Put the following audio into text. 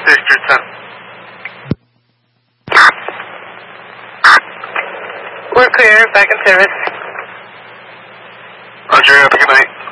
District 10. We're clear, back in service. Roger, have a good night.